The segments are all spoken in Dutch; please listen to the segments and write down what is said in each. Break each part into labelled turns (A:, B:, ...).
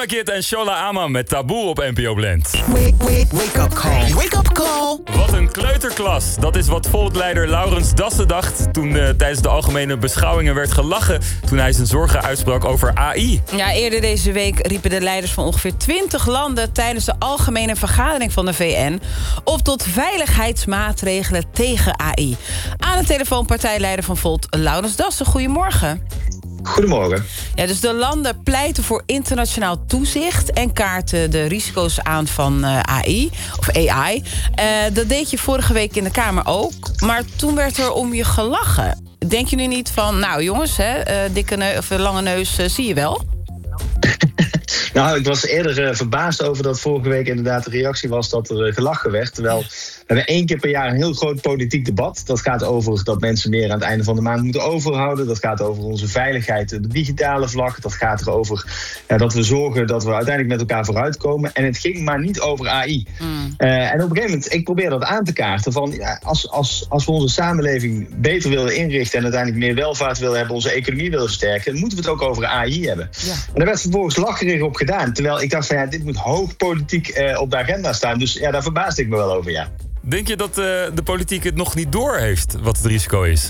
A: Kid en Shola Ama met Taboe op NPO Blend.
B: Wake up call. Wake up call.
A: Wat een kleuterklas. Dat is wat Volt-leider Laurens Dassen dacht toen tijdens de algemene beschouwingen werd gelachen toen hij zijn zorgen uitsprak over AI.
C: Ja, eerder deze week riepen de leiders van ongeveer 20 landen tijdens de algemene vergadering van de VN op tot veiligheidsmaatregelen tegen AI. Aan de telefoon partijleider van Volt, Laurens Dassen. Goedemorgen.
D: Goedemorgen.
C: Ja, dus de landen pleiten voor internationaal toezicht en kaarten de risico's aan van AI. Dat deed je vorige week in de Kamer ook, maar toen werd er om je gelachen. Denk je nu niet van, nou jongens, lange neus zie je wel?
D: Nou, ik was eerder verbaasd over dat vorige week inderdaad de reactie was dat er gelachen werd. Terwijl we hebben 1 keer per jaar een heel groot politiek debat. Dat gaat over dat mensen meer aan het einde van de maand moeten overhouden. Dat gaat over onze veiligheid, de digitale vlak. Dat gaat erover dat we zorgen dat we uiteindelijk met elkaar vooruitkomen. En het ging maar niet over AI. En op een gegeven moment, ik probeer dat aan te kaarten van als we onze samenleving beter willen inrichten en uiteindelijk meer welvaart willen hebben, onze economie willen versterken, moeten we het ook over AI hebben. Ja. En daar werd vervolgens lacherig op gedaan. Terwijl ik dacht van dit moet hoog politiek op de agenda staan. Dus ja, daar verbaasde ik me wel over, ja.
A: Denk je dat de politiek het nog niet door heeft wat het risico is?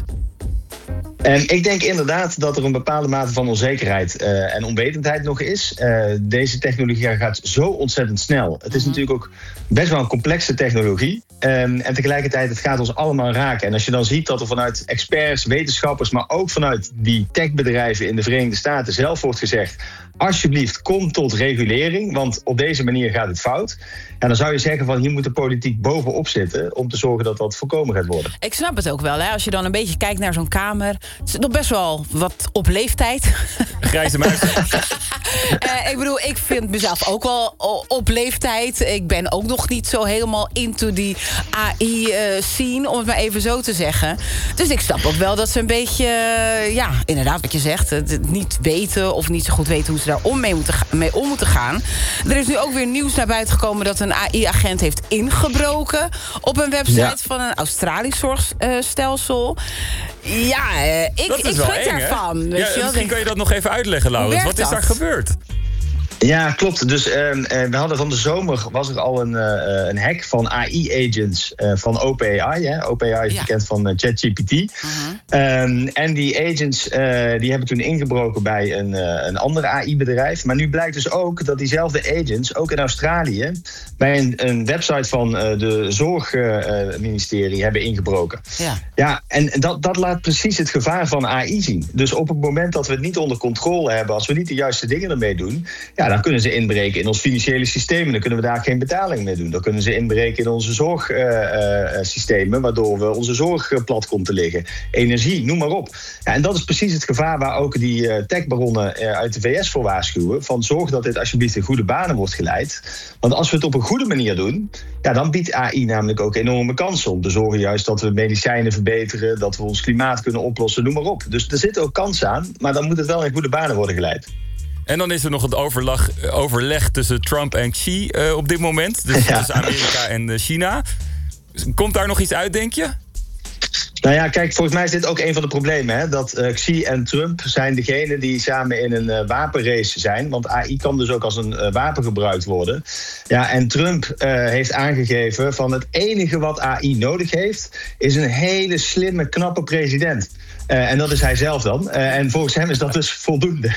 D: Ik denk inderdaad dat er een bepaalde mate van onzekerheid en onwetendheid nog is. Deze technologie gaat zo ontzettend snel. Het is natuurlijk ook best wel een complexe technologie. En tegelijkertijd, het gaat ons allemaal raken. En als je dan ziet dat er vanuit experts, wetenschappers, maar ook vanuit die techbedrijven in de Verenigde Staten zelf wordt gezegd, alsjeblieft, kom tot regulering, want op deze manier gaat het fout. En dan zou je zeggen van hier moet de politiek bovenop zitten om te zorgen dat dat voorkomen gaat worden.
C: Ik snap het ook wel, hè? Als je dan een beetje kijkt naar zo'n kamer. Het is nog best wel wat op leeftijd.
A: Grijze muis.
C: Ik bedoel, ik vind mezelf ook wel op leeftijd. Ik ben ook nog niet zo helemaal into die AI-scene, om het maar even zo te zeggen. Dus ik snap ook wel dat ze een beetje, inderdaad wat je zegt, het niet weten of niet zo goed weten hoe ze daar mee om moeten gaan. Er is nu ook weer nieuws naar buiten gekomen dat een AI-agent heeft ingebroken op een website van een Australisch zorgstelsel. Ja, ik schrik daarvan.
D: Misschien
A: kan je dat nog even uitleggen, Laurens. Wat is daar gebeurd?
D: Ja, klopt. Dus we hadden van de zomer was er al een hack van AI-agents van OpenAI. OpenAI is bekend van ChatGPT. En die agents die hebben toen ingebroken bij een ander AI-bedrijf. Maar nu blijkt dus ook dat diezelfde agents, ook in Australië, bij een website van de zorgministerie hebben ingebroken. Ja, en dat laat precies het gevaar van AI zien. Dus op het moment dat we het niet onder controle hebben, als we niet de juiste dingen ermee doen, dan kunnen ze inbreken in ons financiële systeem en dan kunnen we daar geen betaling mee doen. Dan kunnen ze inbreken in onze zorgsystemen, waardoor we onze zorg plat komt te liggen. Energie, noem maar op. Ja, en dat is precies het gevaar waar ook die techbaronnen uit de VS voor waarschuwen. Van zorg dat dit alsjeblieft in goede banen wordt geleid. Want als we het op een goede manier doen, dan biedt AI namelijk ook enorme kansen om te zorgen juist dat we medicijnen verbeteren, dat we ons klimaat kunnen oplossen, noem maar op. Dus er zitten ook kansen aan, maar dan moet het wel in goede banen worden geleid.
A: En dan is er nog het overleg tussen Trump en Xi op dit moment. Dus tussen Amerika en China. Komt daar nog iets uit, denk je?
D: Nou ja, kijk, volgens mij is dit ook een van de problemen. Hè? Dat Xi en Trump zijn degenen die samen in een wapenrace zijn. Want AI kan dus ook als een wapen gebruikt worden. Ja, en Trump heeft aangegeven van het enige wat AI nodig heeft, is een hele slimme, knappe president. En dat is hij zelf dan. En volgens hem is dat dus voldoende.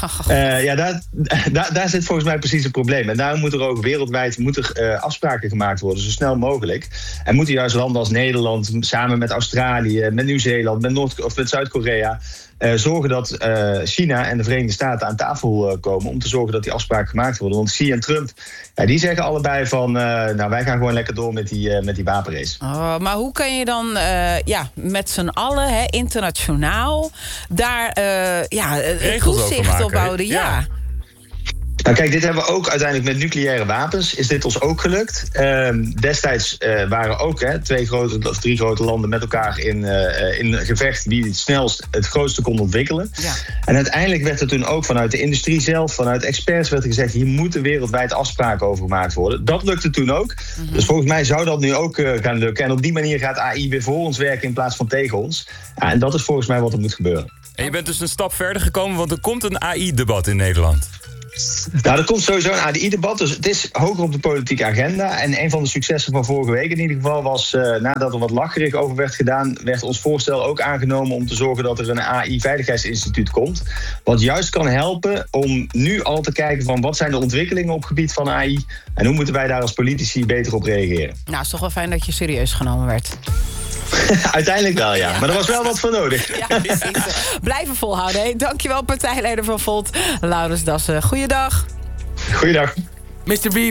D: Daar zit volgens mij precies het probleem. En daarom moet er ook wereldwijd afspraken gemaakt worden, zo snel mogelijk. En moeten juist landen als Nederland, samen met Australië, met Nieuw-Zeeland, met Zuid-Korea, zorgen dat China en de Verenigde Staten aan tafel komen om te zorgen dat die afspraken gemaakt worden. Want Xi en Trump, die zeggen allebei van, wij gaan gewoon lekker door met die wapenrace.
C: Maar hoe kan je dan met z'n allen, internationaal, daar toezicht op houden? Ja.
D: Nou kijk, dit hebben we ook uiteindelijk met nucleaire wapens. Is dit ons ook gelukt? Destijds waren ook 3 grote landen met elkaar in gevecht wie het snelst het grootste kon ontwikkelen. Ja. En uiteindelijk werd er toen ook vanuit de industrie zelf, vanuit experts werd er gezegd, hier moeten wereldwijd afspraken over gemaakt worden. Dat lukte toen ook. Dus volgens mij zou dat nu ook gaan lukken. En op die manier gaat AI weer voor ons werken in plaats van tegen ons. Ja, en dat is volgens mij wat er moet gebeuren.
A: En je bent dus een stap verder gekomen, want er komt een AI-debat in Nederland.
D: Nou, er komt sowieso een ADI-debat, dus het is hoger op de politieke agenda. En een van de successen van vorige week in ieder geval was... nadat er wat lacherig over werd gedaan... werd ons voorstel ook aangenomen om te zorgen dat er een AI-veiligheidsinstituut komt. Wat juist kan helpen om nu al te kijken van... wat zijn de ontwikkelingen op het gebied van AI... en hoe moeten wij daar als politici beter op reageren.
C: Nou, het is toch wel fijn dat je serieus genomen werd.
D: Uiteindelijk wel, ja. Maar er was wel wat voor nodig.
C: Ja, precies. Blijven volhouden, hè. Dankjewel, partijleider van Volt, Laurens Dassen. Goeiedag.
D: Goeiedag.
B: Mr. B.